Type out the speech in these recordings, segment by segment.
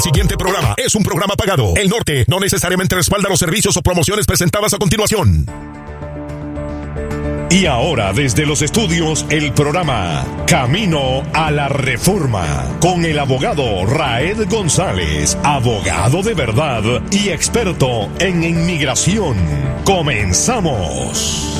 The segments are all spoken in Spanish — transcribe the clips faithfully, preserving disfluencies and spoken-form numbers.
Siguiente programa es un programa pagado. El Norte no necesariamente respalda los servicios o promociones presentadas a continuación. Y ahora desde los estudios el programa Camino a la Reforma con el abogado Raed González, abogado de verdad y experto en inmigración. Comenzamos.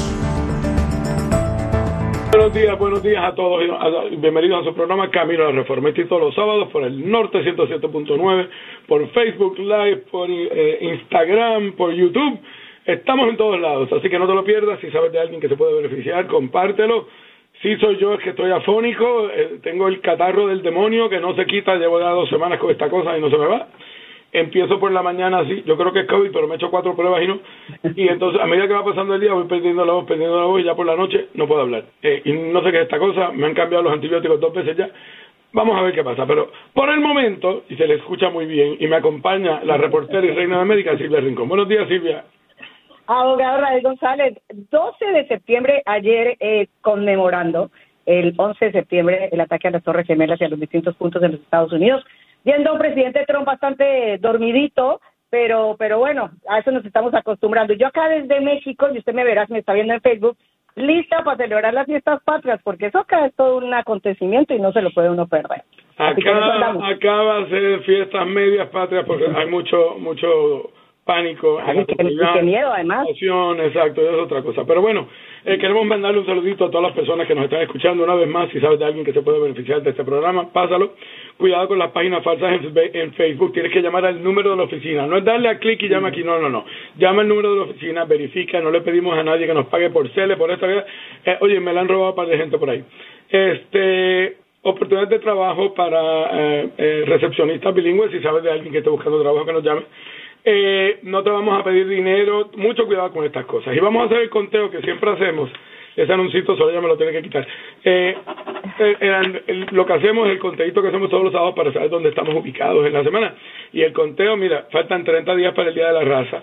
Buenos días, buenos días a todos. Bienvenidos a su programa Camino a la Reforma. Estoy todos los sábados por el Norte ciento siete punto nueve, por Facebook Live, por eh, Instagram, por YouTube. Estamos en todos lados, así que no te lo pierdas. Si sabes de alguien que se puede beneficiar, compártelo. Si soy yo, es que estoy afónico, eh, tengo el catarro del demonio que no se quita, llevo ya dos semanas con esta cosa y no se me va. Empiezo por la mañana así, yo creo que es COVID, pero me he hecho cuatro pruebas y no. Y entonces, a medida que va pasando el día, voy perdiendo la voz, perdiendo la voz, y ya por la noche no puedo hablar. Eh, y no sé qué es esta cosa, me han cambiado los antibióticos dos veces ya. Vamos a ver qué pasa, pero por el momento, y se le escucha muy bien, y me acompaña la reportera y reina de América, Silvia Rincón. Buenos días, Silvia. Abogado Raed González, doce de septiembre, ayer eh, conmemorando el once de septiembre el ataque a las Torres Gemelas y a los distintos puntos de los Estados Unidos, viendo a un presidente Trump bastante dormidito, pero pero bueno, a eso nos estamos acostumbrando. Yo acá desde México, y usted me verá si me está viendo en Facebook, lista para celebrar las fiestas patrias, porque eso acá es todo un acontecimiento y no se lo puede uno perder. Acá, acá va a ser fiestas medias patrias porque hay mucho mucho pánico, Ay, qué, qué miedo además. Exacto, es otra cosa. Pero bueno, eh, queremos mandarle un saludito a todas las personas que nos están escuchando una vez más. Si sabes de alguien que se puede beneficiar de este programa, pásalo. Cuidado con las páginas falsas en, en Facebook. Tienes que llamar al número de la oficina. No es darle a clic y llama aquí. No, no, no. Llama al número de la oficina, verifica. No le pedimos a nadie que nos pague por cele, por esta vida. Eh, oye, me la han robado un par de gente por ahí. Este... Oportunidades de trabajo para eh, eh, recepcionistas bilingües. Si sabes de alguien que esté buscando trabajo, que nos llame. Eh, no te vamos a pedir dinero. Mucho cuidado con estas cosas. Y vamos a hacer el conteo que siempre hacemos. Ese anuncito solo ya me lo tiene que quitar. Eh, eh, el, el, lo que hacemos es el conteíto que hacemos todos los sábados para saber dónde estamos ubicados en la semana. Y el conteo, mira, faltan treinta días para el Día de la Raza.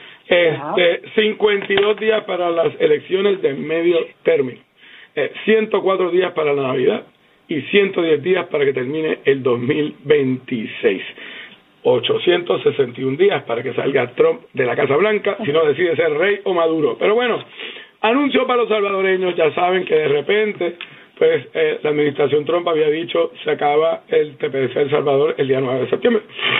Este, cincuenta y dos días para las elecciones de medio término. Eh, ciento cuatro días para la Navidad. Y ciento diez días para que termine el dos mil veintiséis. ochocientos sesenta y un días para que salga Trump de la Casa Blanca, si no decide ser rey o Maduro. Pero bueno, anuncio para los salvadoreños. Ya saben que de repente, pues eh, la administración Trump había dicho se acaba el T P S El Salvador el día nueve de septiembre.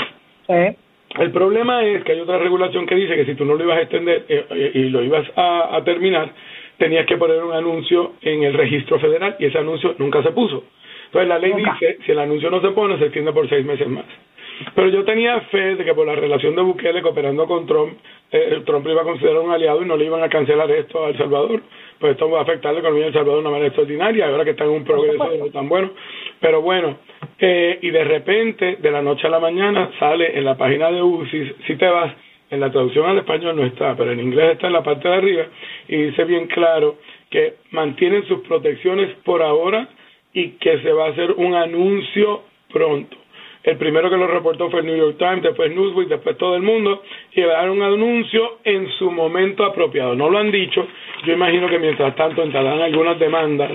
¿Eh? El problema es que hay otra regulación que dice que si tú no lo ibas a extender eh, y lo ibas a, a terminar, tenías que poner un anuncio en el registro federal, y ese anuncio nunca se puso. Entonces la ley nunca dice, si el anuncio no se pone, se extiende por seis meses más. Pero yo tenía fe de que por la relación de Bukele cooperando con Trump, eh, Trump le iba a considerar un aliado y no le iban a cancelar esto a El Salvador. Pues esto va a afectar la economía de El Salvador de una manera extraordinaria, ahora que está en un progreso no tan bueno. Pero bueno, eh, y de repente, de la noche a la mañana, sale en la página de U C I S, si te vas, en la traducción al español no está, pero en inglés está en la parte de arriba, y dice bien claro que mantienen sus protecciones por ahora y que se va a hacer un anuncio pronto. El primero que lo reportó fue el New York Times, después Newsweek, después todo el mundo, y va a dar un anuncio en su momento apropiado. No lo han dicho, yo imagino que mientras tanto entrarán algunas demandas,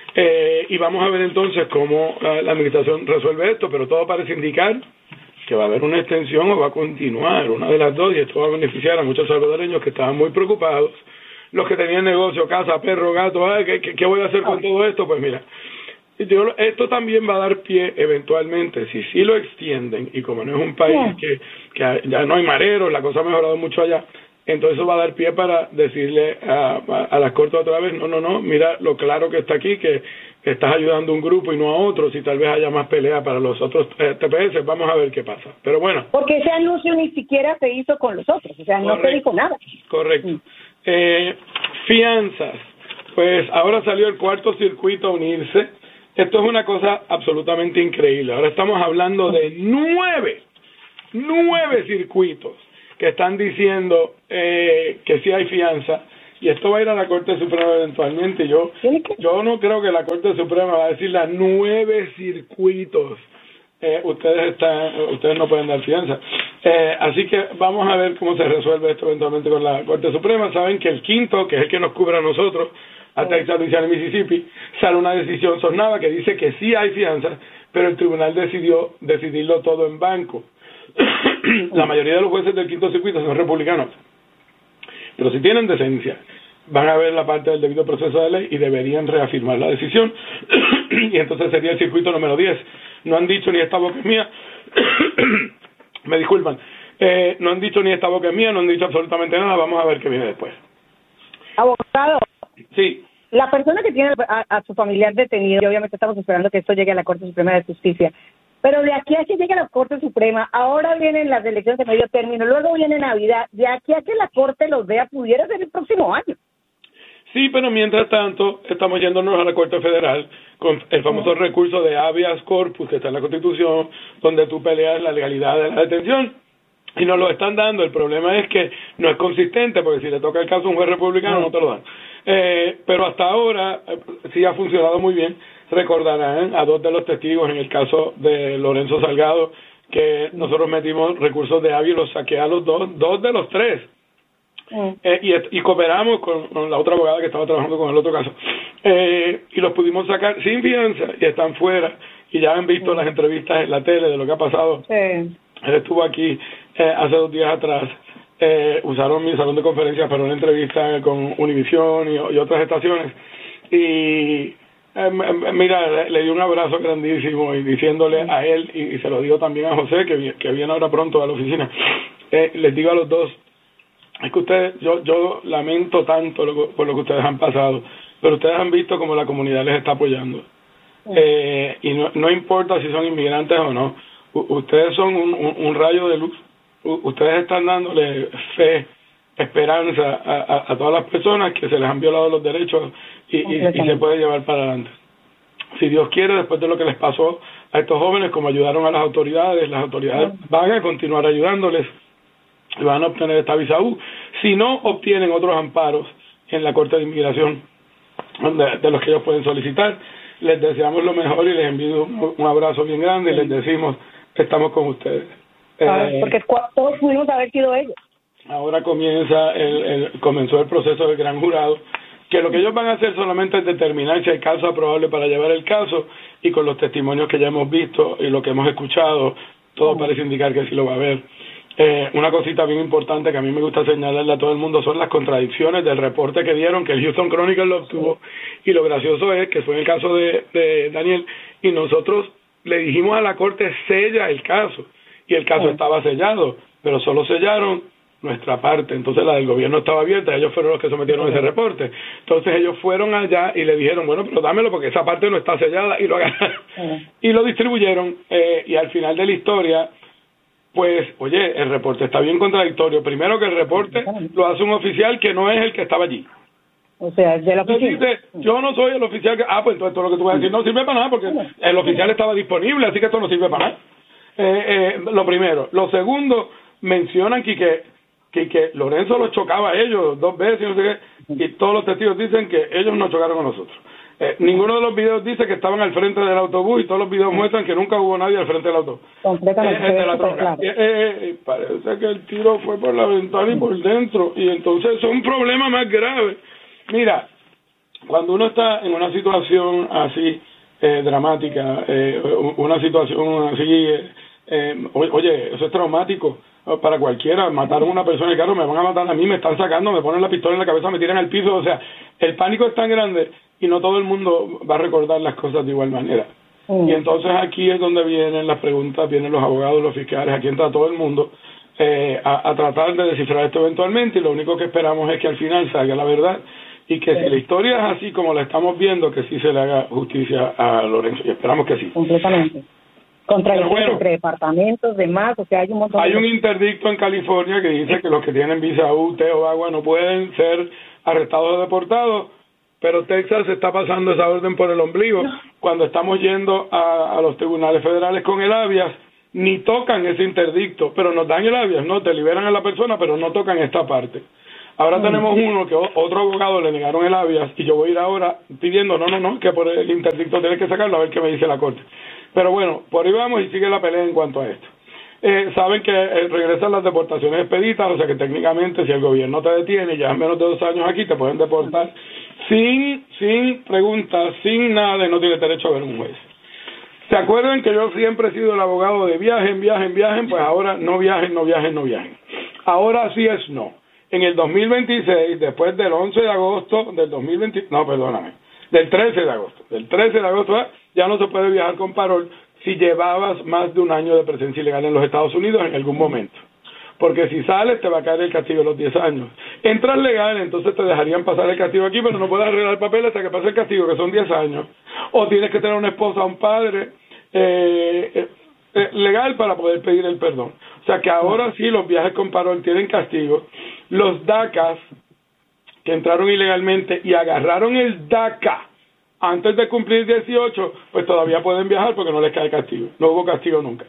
eh, y vamos a ver entonces cómo uh, la administración resuelve esto, pero todo parece indicar que va a haber una extensión o va a continuar, una de las dos, y esto va a beneficiar a muchos salvadoreños que estaban muy preocupados, los que tenían negocio, casa, perro, gato. Ay, ¿qué, qué, qué voy a hacer con todo esto? Pues mira, yo, esto también va a dar pie eventualmente, si sí lo extienden, y como no es un país que, que ya no hay mareros, la cosa ha mejorado mucho allá, entonces eso va a dar pie para decirle a, a, a las cortes otra vez, no, no, no, mira lo claro que está aquí, que, que estás ayudando a un grupo y no a otros, y tal vez haya más pelea para los otros eh, T P S, vamos a ver qué pasa. Pero bueno. Porque ese anuncio ni siquiera se hizo con los otros, o sea, correcto, no se dijo nada. Correcto. Mm. Eh, fianzas, pues ahora salió el cuarto circuito a unirse. Esto es una cosa absolutamente increíble. Ahora estamos hablando de nueve, nueve circuitos que están diciendo eh, que sí hay fianza, y esto va a ir a la Corte Suprema eventualmente. Yo yo no creo que la Corte Suprema va a decir las nueve circuitos. Eh, ustedes están, ustedes no pueden dar fianza. Eh, así que vamos a ver cómo se resuelve esto eventualmente con la Corte Suprema. Saben que el quinto, que es el que nos cubre a nosotros, a Texas, Luisiana y Mississippi, sale una decisión sonada que dice que sí hay fianza, pero el tribunal decidió decidirlo todo en banco. La mayoría de los jueces del quinto circuito son republicanos, pero si tienen decencia, van a ver la parte del debido proceso de ley y deberían reafirmar la decisión, y entonces sería el circuito número diez. No han dicho ni esta boca es mía, me disculpan, eh, no han dicho ni esta boca es mía, no han dicho absolutamente nada, vamos a ver qué viene después. Abogado. Sí. La persona que tiene a, a su familiar detenido, y obviamente estamos esperando que esto llegue a la Corte Suprema de Justicia, pero de aquí a que llegue a la Corte Suprema, ahora vienen las elecciones de medio término, luego viene Navidad, de aquí a que la Corte los vea, pudiera ser el próximo año. Sí, pero mientras tanto estamos yéndonos a la Corte Federal con el famoso recurso de habeas corpus que está en la Constitución, donde tú peleas la legalidad de la detención, y nos lo están dando. El problema es que no es consistente, porque si le toca el caso a un juez republicano no te lo dan. Eh, pero hasta ahora eh, sí ha funcionado muy bien. Recordarán a dos de los testigos en el caso de Lorenzo Salgado, que nosotros metimos recursos de habeas y los saqué a los dos, dos de los tres. Mm. Eh, y, y cooperamos con, con la otra abogada que estaba trabajando con el otro caso, eh, y los pudimos sacar sin fianza y están fuera, y ya han visto mm. las entrevistas en la tele de lo que ha pasado. Sí. Él estuvo aquí eh, hace dos días atrás, eh, usaron mi salón de conferencias para una entrevista con Univisión y, y otras estaciones, y eh, mira, le, le di un abrazo grandísimo y diciéndole a él, y, y se lo digo también a José, que, que viene ahora pronto a la oficina, eh, les digo a los dos, es que ustedes, yo yo lamento tanto lo, por lo que ustedes han pasado, pero ustedes han visto cómo la comunidad les está apoyando. Sí. Eh, y no, no importa si son inmigrantes o no, u, ustedes son un, un, un rayo de luz. U, ustedes están dándole fe, esperanza a, a, a todas las personas que se les han violado los derechos y, y, y se puede llevar para adelante. Si Dios quiere, después de lo que les pasó a estos jóvenes, como ayudaron a las autoridades, las autoridades sí. van a continuar ayudándoles, van a obtener esta visa U, si no obtienen otros amparos en la Corte de Inmigración de, de los que ellos pueden solicitar. Les deseamos lo mejor y les envío un, un abrazo bien grande y les decimos que estamos con ustedes. Eh, porque todos pudimos haber sido ellos. Ahora comienza el, el comenzó el proceso del gran jurado, que lo que ellos van a hacer solamente es determinar si hay caso aprobable para llevar el caso, y con los testimonios que ya hemos visto y lo que hemos escuchado, todo uh-huh. parece indicar que sí lo va a haber. Eh, una cosita bien importante que a mí me gusta señalarle a todo el mundo son las contradicciones del reporte que dieron, que el Houston Chronicle lo obtuvo, y lo gracioso es que fue en el caso de, de Daniel, y nosotros le dijimos a la Corte sella el caso, y el caso sí. estaba sellado, pero solo sellaron nuestra parte, entonces la del gobierno estaba abierta, ellos fueron los que sometieron sí. ese reporte, entonces ellos fueron allá y le dijeron, bueno, pero dámelo porque esa parte no está sellada, y lo agarraron sí. y lo distribuyeron, eh, y al final de la historia, pues, oye, el reporte está bien contradictorio. Primero, que el reporte lo hace un oficial que no es el que estaba allí. O sea, es de la oficina. Dice, yo no soy el oficial que... Ah, pues entonces todo lo que tú vas a decir no sirve para nada porque el oficial estaba disponible, así que esto no sirve para nada. Eh, eh, lo primero. Lo segundo, mencionan que, que, que, que Lorenzo los chocaba a ellos dos veces, y no sé qué, y todos los testigos dicen que ellos no chocaron con nosotros. Eh, ninguno de los videos dice que estaban al frente del autobús, y todos los videos muestran que nunca hubo nadie al frente del autobús. Completamente. Eh, de la troca. Eh, eh, parece que el tiro fue por la ventana y por dentro, y entonces es un problema más grave. Mira, cuando uno está en una situación así eh, dramática, eh, una situación así, eh, eh, oye, eso es traumático para cualquiera. Mataron a una persona en el carro, me van a matar a mí, me están sacando, me ponen la pistola en la cabeza, me tiran al piso. O sea, el pánico es tan grande y no todo el mundo va a recordar las cosas de igual manera. Mm. Y entonces aquí es donde vienen las preguntas, vienen los abogados, los fiscales, aquí entra todo el mundo eh, a, a tratar de descifrar esto eventualmente, y lo único que esperamos es que al final salga la verdad, y que sí. si la historia es así como la estamos viendo, que sí se le haga justicia a Lorenzo, y esperamos que sí. Completamente. Contradicciones bueno, entre departamentos, demás, o sea, hay un montón Hay de... un interdicto en California que dice que los que tienen visa U, T o agua no pueden ser arrestados o deportados, pero Texas está pasando esa orden por el ombligo. No. Cuando estamos yendo a, a los tribunales federales con el habeas, ni tocan ese interdicto, pero nos dan el habeas, ¿no? Te liberan a la persona, pero no tocan esta parte. Ahora mm. tenemos uno que otro abogado le negaron el habeas, y yo voy a ir ahora pidiendo, no, no, no, que por el interdicto tiene que sacarlo, a ver qué me dice la Corte. Pero bueno, por ahí vamos y sigue la pelea en cuanto a esto. Eh, saben que eh, regresan las deportaciones expeditas, o sea que técnicamente si el gobierno te detiene y llevas menos de dos años aquí, te pueden deportar sin sin preguntas, sin nada, y no tienes derecho a ver un juez. ¿Se acuerdan que yo siempre he sido el abogado de viajen, viajen, viajen? Pues ahora no viajen, no viajen, no viajen. Ahora sí es no. En el dos mil veintiséis, después del once de agosto del dos mil veinte, no, perdóname, del trece de agosto, del trece de agosto ya no se puede viajar con parol si llevabas más de un año de presencia ilegal en los Estados Unidos en algún momento. Porque si sales te va a caer el castigo de los diez años. Entras legal, entonces te dejarían pasar el castigo aquí, pero no puedes arreglar papeles hasta que pase el castigo, que son diez años. O tienes que tener una esposa o un padre eh, eh, legal para poder pedir el perdón. O sea que ahora sí los viajes con parol tienen castigo. Los DACAs que entraron ilegalmente y agarraron el DACA antes de cumplir dieciocho, pues todavía pueden viajar porque no les cae castigo. No hubo castigo nunca.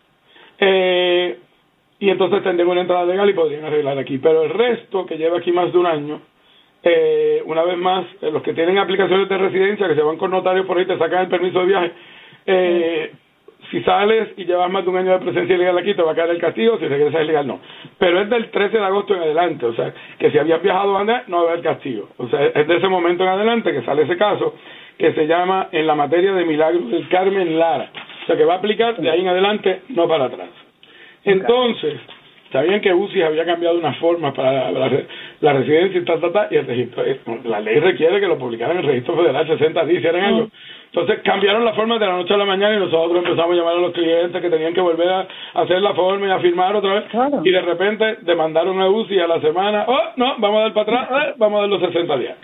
Eh... Y entonces tendrían una entrada legal y podrían arreglar aquí. Pero el resto, que lleva aquí más de un año, eh, una vez más, eh, los que tienen aplicaciones de residencia, que se van con notarios por ahí, te sacan el permiso de viaje, eh, si sales y llevas más de un año de presencia ilegal aquí, te va a caer el castigo, si regresas ilegal no. Pero es del trece de agosto en adelante, o sea, que si habías viajado antes, no va a haber castigo. O sea, es de ese momento en adelante que sale ese caso, que se llama en la materia de Milagros del Carmen Lara. O sea, que va a aplicar de ahí en adelante, no para atrás. Entonces, sabían que U C I había cambiado unas formas para la, la, la residencia y tal, tal, tal, y el registro, la ley requiere que lo publicaran en el registro federal sesenta días, hicieran algo. Uh-huh. Entonces cambiaron las formas de la noche a la mañana y nosotros empezamos a llamar a los clientes que tenían que volver a hacer la forma y a firmar otra vez. Claro. Y de repente demandaron a U C I a la semana, oh, no, vamos a dar para atrás, eh, vamos a dar los sesenta días.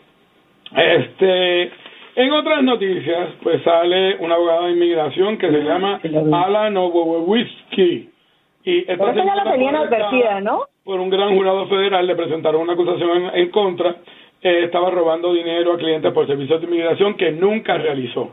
Este... En otras noticias, pues sale una abogada de inmigración que se llama Alan Owowiski. Y esta Pero ya la tenían advertida, ¿no? Por un gran jurado federal le presentaron una acusación en, en contra. Eh, estaba robando dinero a clientes por servicios de inmigración que nunca realizó.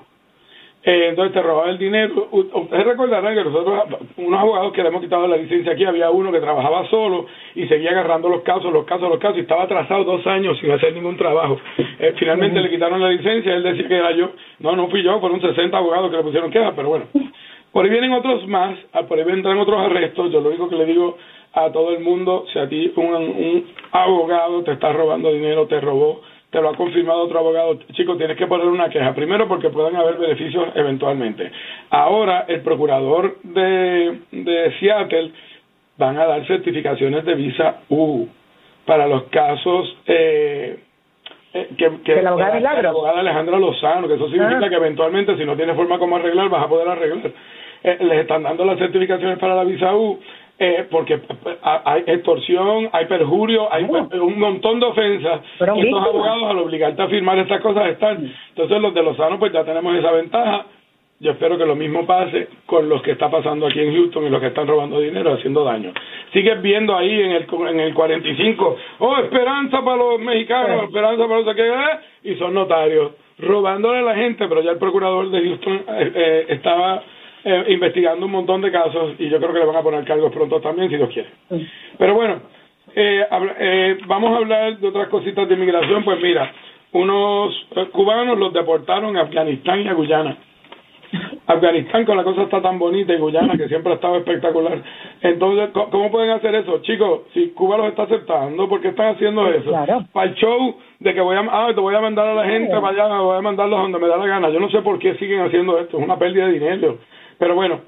Eh, entonces te robaba el dinero. Ustedes recordarán que nosotros, unos abogados que le hemos quitado la licencia aquí, había uno que trabajaba solo y seguía agarrando los casos, los casos, los casos, y estaba atrasado dos años sin hacer ningún trabajo. Eh, finalmente uh-huh. le quitaron la licencia, él decía que era yo. No, no fui yo, fueron sesenta abogados que le pusieron quejas, pero bueno. Por ahí vienen otros más, por ahí vendrán otros arrestos. Yo lo único que le digo a todo el mundo, si a ti un, un abogado te está robando dinero, te robó, te lo ha confirmado otro abogado, chicos, tienes que poner una queja. Primero porque puedan haber beneficios eventualmente. Ahora el procurador de, de Seattle van a dar certificaciones de visa U para los casos eh, eh, que, que la abogada Milagros, la abogada Alejandra Lozano, que eso significa ah. que eventualmente si no tienes forma como arreglar, vas a poder arreglar. Eh, les están dando las certificaciones para la visa U eh, porque hay extorsión, hay perjurio, hay oh. per, un montón de ofensas. Pero y estos abogados, al obligarte a firmar estas cosas, están. Entonces los de Lozano pues ya tenemos esa ventaja. Yo espero que lo mismo pase con los que está pasando aquí en Houston y los que están robando dinero, haciendo daño. Sigues viendo ahí en el en el cuarenta y cinco, oh, esperanza para los mexicanos, sí. esperanza para los que y son notarios, robándole a la gente, pero ya el procurador de Houston eh, eh, estaba eh, investigando un montón de casos y yo creo que le van a poner cargos pronto también, si Dios quiere. Sí. Pero bueno, eh, eh, vamos a hablar de otras cositas de inmigración. Pues mira, unos eh, cubanos los deportaron a Afganistán y a Guyana. Afganistán, con la cosa está tan bonita, y Guyana, que siempre ha estado espectacular. Entonces, ¿cómo pueden hacer eso? Chicos, si Cuba los está aceptando, ¿por qué están haciendo eso? Claro. Para el show de que voy a, ah, te voy a mandar a la gente para allá, voy a mandarlos donde me da la gana. Yo no sé por qué siguen haciendo esto, es una pérdida de dinero. Pero bueno,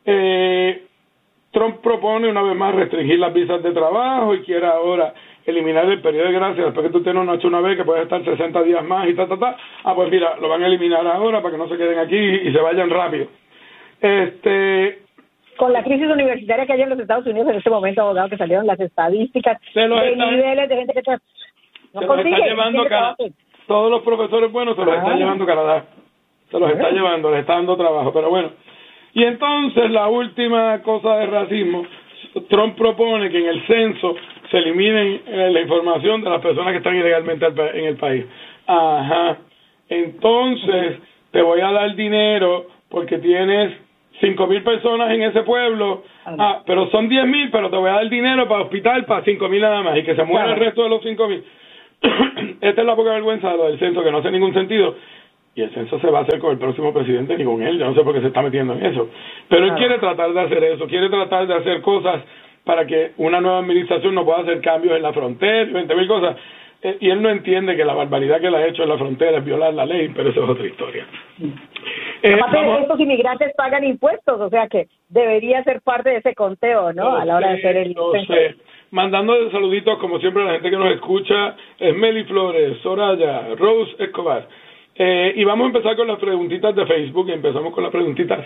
eh, Trump propone una vez más restringir las visas de trabajo y quiere ahora eliminar el periodo de gracia después que tú tienes una H uno B que puede estar sesenta días más y ta, ta, ta. Ah, pues mira, lo van a eliminar ahora para que no se queden aquí y, y se vayan rápido. Este... Con la crisis universitaria que hay en los Estados Unidos en este momento, abogado, que salieron las estadísticas de está, niveles de gente que está, no se consigue. Los está llevando Canadá. Todos los profesores buenos se los ah. está llevando Canadá. Se los está llevando, les está dando trabajo, pero bueno. Y entonces la última cosa de racismo, Trump propone que en el censo se eliminen eh, la información de las personas que están ilegalmente en el país. Ajá. Entonces, te voy a dar dinero porque tienes cinco mil personas en ese pueblo. Ah, pero son diez mil, pero te voy a dar dinero para hospital para cinco mil nada más y que se muera el resto de los cinco mil. Esta es la poca vergüenza de lo del censo, que no hace ningún sentido. Y el censo se va a hacer con el próximo presidente ni con él. Yo no sé por qué se está metiendo en eso. Pero él quiere tratar de hacer eso, quiere tratar de hacer cosas para que una nueva administración no pueda hacer cambios en la frontera, veinte mil cosas. Eh, y él no entiende que la barbaridad que él ha hecho en la frontera es violar la ley, pero eso es otra historia. Eh, Aparte, vamos, estos inmigrantes pagan impuestos, o sea que debería ser parte de ese conteo, ¿no? no A la hora sé, de hacer el no censo. sé. Mandando saluditos, como siempre, a la gente que nos escucha, Esmeli Flores, Soraya, Rose Escobar. Eh, y vamos a empezar con las preguntitas de Facebook, y empezamos con las preguntitas.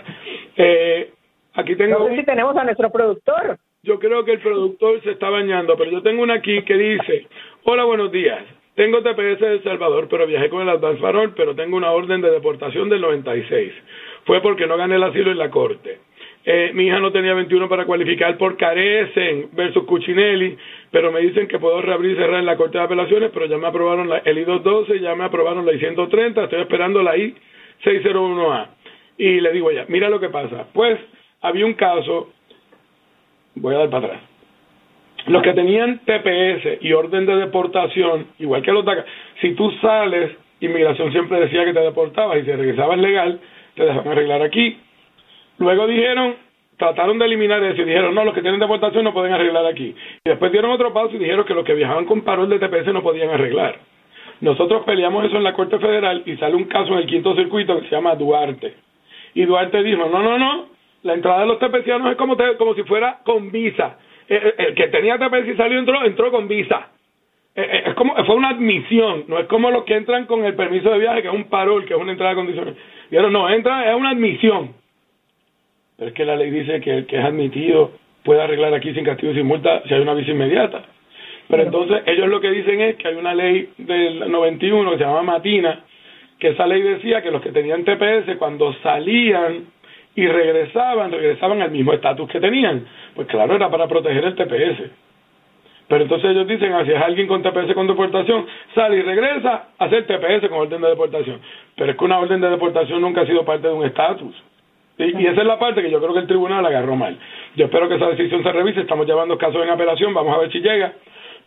Eh, aquí tengo... No sé si tenemos a nuestro productor. Yo creo que el productor se está bañando, pero yo tengo una aquí que dice: hola, buenos días. Tengo T P S de El Salvador, pero viajé con el Advance Parole, pero tengo una orden de deportación del noventa y seis. Fue porque no gané el asilo en la corte. Eh, mi hija no tenía veintiuno para cualificar por Carecen versus Cuccinelli, pero me dicen que puedo reabrir y cerrar en la Corte de Apelaciones, pero ya me aprobaron la, el I doscientos doce, ya me aprobaron la I ciento treinta, estoy esperando la I seiscientos uno A. Y le digo ya, mira lo que pasa. Pues había un caso, voy a dar para atrás. Los que tenían T P S y orden de deportación, igual que los D A C A, si tú sales, inmigración siempre decía que te deportabas, y si regresabas legal, te dejaban arreglar aquí. Luego dijeron, trataron de eliminar eso y dijeron, no, los que tienen deportación no pueden arreglar aquí. Y después dieron otro paso y dijeron que los que viajaban con parol de T P S no podían arreglar. Nosotros peleamos eso en la Corte Federal y sale un caso en el quinto circuito que se llama Duarte. Y Duarte dijo, no, no, no, la entrada de los tepecianos es como, te, como si fuera con visa. El, el que tenía T P S y salió, entró, entró con visa. Es como, fue una admisión, no es como los que entran con el permiso de viaje, que es un parol, que es una entrada condicional. Dijeron, no, entra, es una admisión. Pero es que la ley dice que el que es admitido puede arreglar aquí sin castigo y sin multa si hay una visa inmediata. Pero entonces ellos lo que dicen es que hay una ley del noventa y uno que se llama Matina, que esa ley decía que los que tenían T P S cuando salían y regresaban, regresaban al mismo estatus que tenían. Pues claro, era para proteger el T P S. Pero entonces ellos dicen, ah, si es alguien con T P S con deportación, sale y regresa a hacer T P S con orden de deportación. Pero es que una orden de deportación nunca ha sido parte de un estatus. Y, y esa es la parte que yo creo que el tribunal agarró mal. Yo espero que esa decisión se revise, estamos llevando casos en apelación, vamos a ver si llega.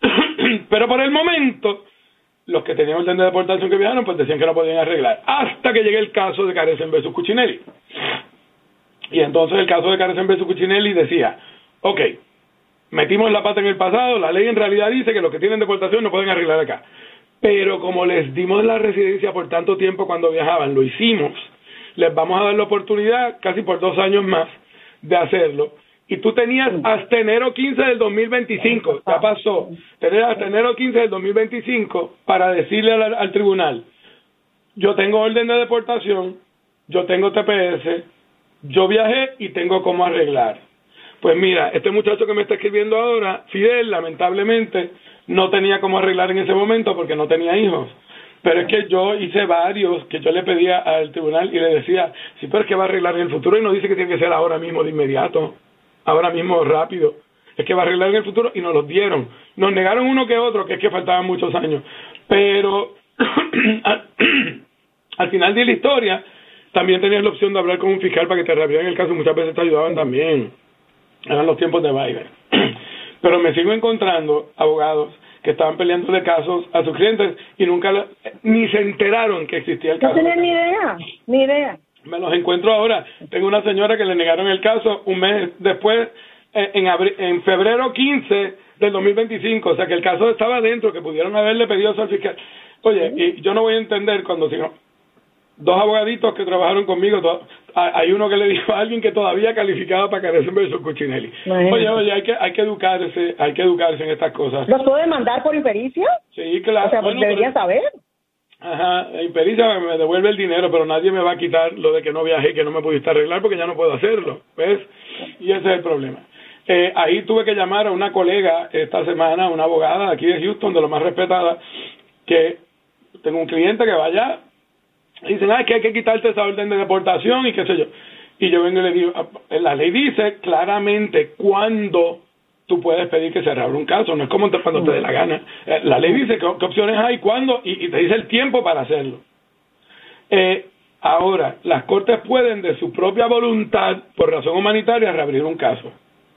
Pero por el momento, los que tenían orden de deportación que viajaron, pues decían que no podían arreglar. Hasta que llegue el caso de Carecen versus Cuccinelli. Y entonces el caso de Carecen versus Cuccinelli decía, ok, metimos la pata en el pasado, la ley en realidad dice que los que tienen deportación no pueden arreglar acá. Pero como les dimos la residencia por tanto tiempo cuando viajaban, lo hicimos, les vamos a dar la oportunidad, casi por dos años más, de hacerlo. Y tú tenías hasta enero quince del dos mil veinticinco, ya pasó, tenías hasta enero quince del dos mil veinticinco para decirle al, al tribunal, yo tengo orden de deportación, yo tengo T P S, yo viajé y tengo cómo arreglar. Pues mira, este muchacho que me está escribiendo ahora, Fidel, lamentablemente, no tenía cómo arreglar en ese momento porque no tenía hijos. Pero es que yo hice varios que yo le pedía al tribunal y le decía, sí, pero es que va a arreglar en el futuro y no dice que tiene que ser ahora mismo de inmediato, ahora mismo rápido. Es que va a arreglar en el futuro y nos los dieron. Nos negaron uno que otro, que es que faltaban muchos años. Pero al, al final de la historia, también tenías la opción de hablar con un fiscal para que te reabrieran el caso. Muchas veces te ayudaban también. Eran los tiempos de Biden. Pero me sigo encontrando abogados que estaban peleando de casos a sus clientes y nunca le, ni se enteraron que existía el caso. No tenían ni idea, ni idea. Me los encuentro ahora. Tengo una señora que le negaron el caso un mes después, en, abril, en febrero quince del dos mil veinticinco. O sea, que el caso estaba dentro, que pudieron haberle pedido eso al fiscal. Oye, ¿sí? Y yo no voy a entender cuando si no, dos abogaditos que trabajaron conmigo, to, hay uno que le dijo a alguien que todavía calificaba para Carecen versus Cuccinelli. Oye, oye, hay que hay que educarse, hay que educarse en estas cosas. ¿Los puedo demandar por impericia? Sí, claro. O sea, pues bueno, debería pero, saber. Ajá, impericia me devuelve el dinero, pero nadie me va a quitar lo de que no viajé y que no me pudiste arreglar porque ya no puedo hacerlo, ¿ves? Y ese es el problema. Eh, ahí tuve que llamar a una colega esta semana, una abogada aquí de Houston, de lo más respetada, que tengo un cliente que vaya. Dicen, ah, que hay que quitarte esa orden de deportación y qué sé yo. Y yo vengo y le digo, la ley dice claramente cuándo tú puedes pedir que se reabra un caso, no es como cuando te dé la gana. La ley dice qué, qué opciones hay, cuándo, y, y te dice el tiempo para hacerlo. Eh, ahora, las cortes pueden de su propia voluntad, por razón humanitaria, reabrir un caso.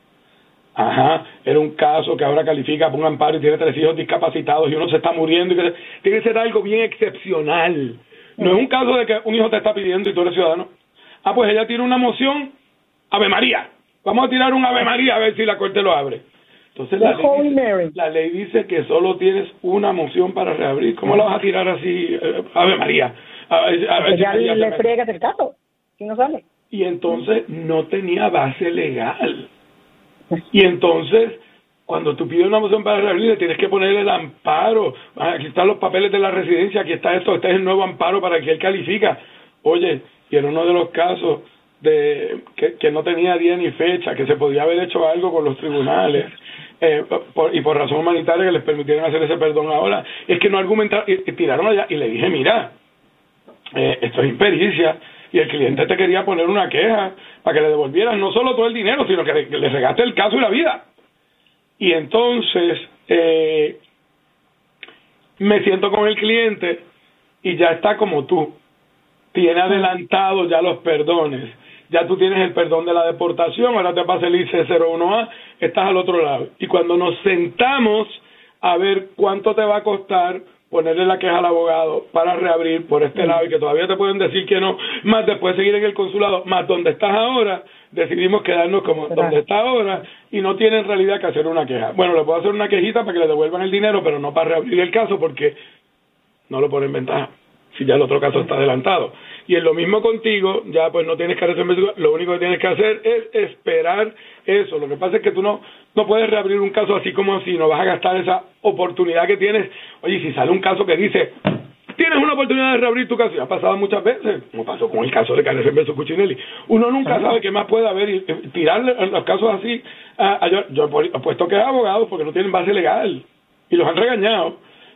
Ajá, era un caso que ahora califica por un amparo y tiene tres hijos discapacitados y uno se está muriendo. Y que, tiene que ser algo bien excepcional. No es un caso de que un hijo te está pidiendo y tú eres ciudadano. Ah, pues ella tira una moción, Ave María. Vamos a tirar un Ave María a ver si la corte lo abre. Entonces la, la, ley, dice, la ley dice que solo tienes una moción para reabrir. ¿Cómo la vas a tirar así, Ave María? A, a, a ver pues si ya le, le friegas el caso. si no sale. Y entonces no tenía base legal. Y entonces, cuando tú pides una moción para reabrir, tienes que poner el amparo. Aquí están los papeles de la residencia, aquí está esto, este es el nuevo amparo para que él califica. Oye, y era uno de los casos de que, que no tenía día ni fecha, que se podía haber hecho algo con los tribunales, eh, por, y por razón humanitaria que les permitieran hacer ese perdón ahora. Es que no argumentaron, y, y tiraron allá, y le dije, mira, eh, esto es impericia, y el cliente te quería poner una queja para que le devolvieran no solo todo el dinero, sino que le, que le regaste el caso y la vida. Y entonces eh, me siento con el cliente y ya está como tú, tiene adelantado ya los perdones, ya tú tienes el perdón de la deportación, ahora te pasa el I C cero uno A, estás al otro lado. Y cuando nos sentamos a ver cuánto te va a costar ponerle la queja al abogado para reabrir por este lado y que todavía te pueden decir que no, más después seguir en el consulado, más donde estás ahora, decidimos quedarnos como claro. donde está ahora y no tiene en realidad que hacer una queja. Bueno, le puedo hacer una quejita para que le devuelvan el dinero, pero no para reabrir el caso porque no lo pone en ventaja, si ya el otro caso está adelantado. Y es lo mismo contigo, ya pues no tienes que hacer, lo único que tienes que hacer es esperar eso. Lo que pasa es que tú no no puedes reabrir un caso así como así, no vas a gastar esa oportunidad que tienes. Oye, si sale un caso que dice, tienes una oportunidad de reabrir tu caso, y ha pasado muchas veces, como pasó con el caso de Canessen versus Cuccinelli, uno nunca ¿Ah? sabe qué más puede haber, y, y tirarle los casos así, a, a, yo, yo he puesto que es abogados porque no tienen base legal, y los han regañado,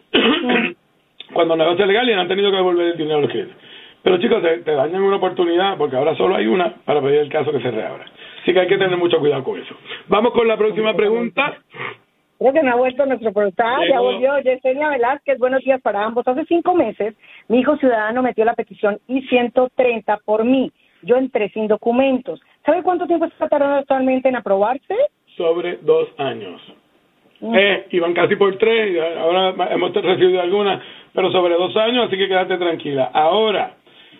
cuando no es base legal y han tenido que devolver el dinero a los clientes. Pero chicos, te, te dañan una oportunidad porque ahora solo hay una para pedir el caso que se reabra. Así que hay que tener mucho cuidado con eso. Vamos con la próxima pregunta. Creo que me ha vuelto nuestro productor, ya volvió Yesenia Velázquez. Buenos días para ambos. Hace cinco meses, mi hijo ciudadano metió la petición I ciento treinta por mí. Yo entré sin documentos. ¿Sabe cuánto tiempo está tardando actualmente en aprobarse? Sobre dos años. Mm. Eh, iban casi por tres, ahora hemos recibido algunas, pero sobre dos años, así que quédate tranquila. Ahora,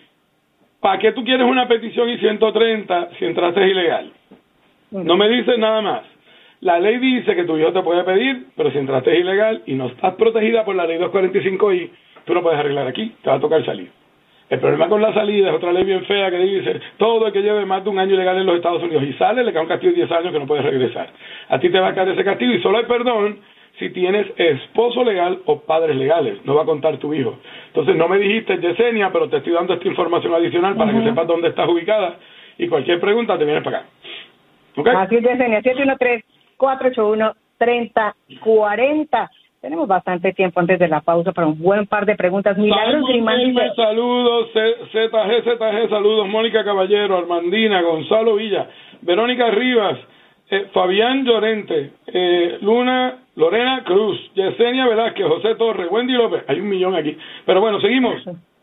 ¿para qué tú quieres una petición I ciento treinta si entraste ilegal? No me dices nada más. La ley dice que tu hijo te puede pedir, pero si entraste ilegal y no estás protegida por la ley doscientos cuarenta y cinco I, tú no puedes arreglar aquí, te va a tocar salir. El problema con la salida es otra ley bien fea que dice todo el que lleve más de un año ilegal en los Estados Unidos y sale, le cae un castigo de diez años que no puedes regresar. A ti te va a caer ese castigo y solo hay perdón si tienes esposo legal o padres legales, no va a contar tu hijo. Entonces no me dijiste Yesenia, pero te estoy dando esta información adicional para uh-huh. que sepas dónde estás ubicada y cualquier pregunta te vienes para acá. ¿Okay? Así es, Yesenia, siete uno tres, cuatro ocho uno, tres cero cuatro cero. Tenemos bastante tiempo antes de la pausa para un buen par de preguntas. Milagros Grimaldi. Saludos, Z G, Z G, saludos, Mónica Caballero, Armandina, Gonzalo Villa, Verónica Rivas, eh, Fabián Llorente, eh, Luna, Lorena Cruz, Yesenia Velázquez, José Torres, Wendy López. Hay un millón aquí. Pero bueno, seguimos.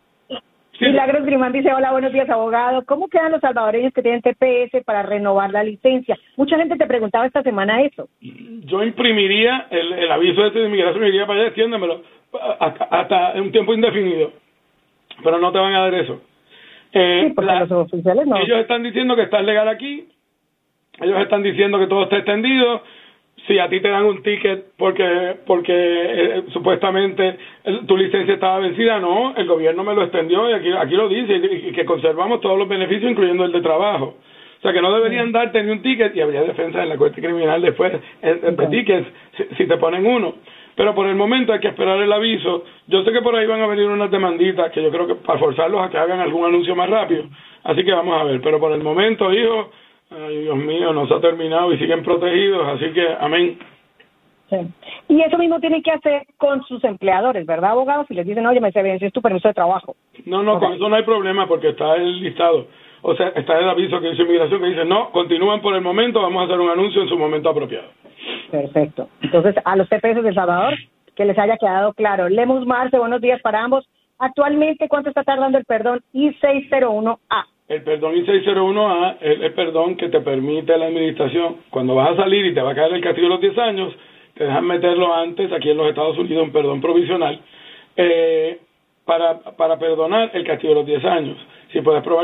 Sí. Milagros Grimaldi dice, hola, buenos días, abogado. ¿Cómo quedan los salvadoreños que tienen T P S para renovar la licencia? Mucha gente te preguntaba esta semana eso. Yo imprimiría el, el aviso este de inmigración y iría para allá, extiéndemelo hasta, hasta un tiempo indefinido. Pero no te van a dar eso. Eh, sí, porque la, los oficiales no. Ellos están diciendo que estás legal aquí. Ellos están diciendo que todo está extendido. Si a ti te dan un ticket porque porque eh, supuestamente el, tu licencia estaba vencida, no, el gobierno me lo extendió y aquí aquí lo dice, y, y que conservamos todos los beneficios, incluyendo el de trabajo. O sea, que no deberían sí. darte ni un ticket y habría defensa en la corte criminal después eh, de okay. tickets si, si te ponen uno. Pero por el momento hay que esperar el aviso. Yo sé que por ahí van a venir unas demanditas que yo creo que para forzarlos a que hagan algún anuncio más rápido. Así que vamos a ver. Pero por el momento, hijo, ay, Dios mío, nos ha terminado y siguen protegidos, así que amén. Sí. Y eso mismo tiene que hacer con sus empleadores, ¿verdad, abogado? Si les dicen, oye, me se vence tu permiso de trabajo. No, no, okay. con eso no hay problema porque está el listado. O sea, está el aviso que dice inmigración que dice, no, continúan por el momento, vamos a hacer un anuncio en su momento apropiado. Perfecto. Entonces, a los T P S de El Salvador, que les haya quedado claro. Lemus Marce, buenos días para ambos. Actualmente, ¿cuánto está tardando el perdón I seis cero uno A? El perdón I seis cero uno A es el perdón que te permite la administración. Cuando vas a salir y te va a caer el castigo de los diez años, te dejan meterlo antes aquí en los Estados Unidos, un perdón provisional, eh, para, para perdonar el castigo de los diez años. Si puedes probar